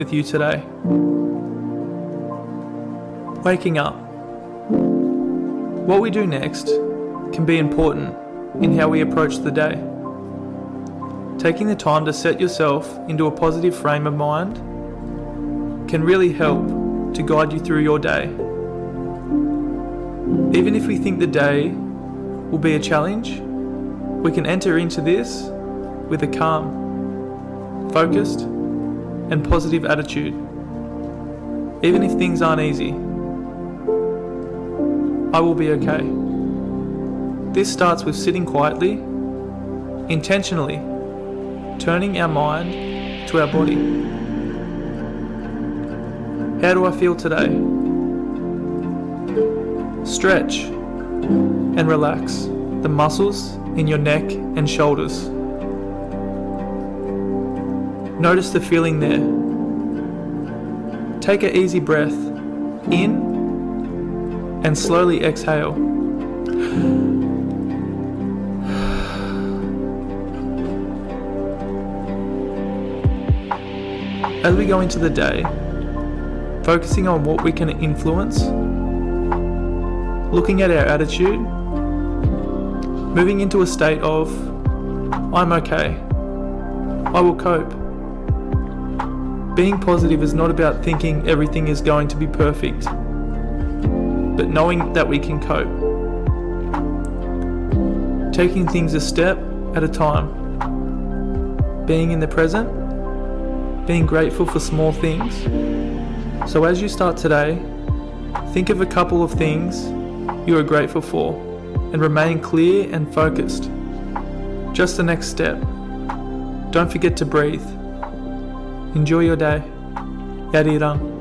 with you today. Waking up. What we do next can be important in how we approach the day. Taking the time to set yourself into a positive frame of mind can really help to guide you through your day. Even if we think the day will be a challenge, we can enter into this with a calm, focused, and positive attitude, even if things aren't easy. I will be okay. This starts with sitting quietly, intentionally turning our mind to our body. How do I feel today? Stretch and relax the muscles in your neck and shoulders. Notice the feeling there. Take an easy breath in and slowly exhale. As we go into the day, focusing on what we can influence, looking at our attitude, moving into a state of, I'm okay, I will cope. Being positive is not about thinking everything is going to be perfect, but knowing that we can cope. Taking things a step at a time. Being in the present, being grateful for small things. So as you start today, think of a couple of things you are grateful for and remain clear and focused. Just the next step. Don't forget to breathe. Enjoy your day. Yadirang.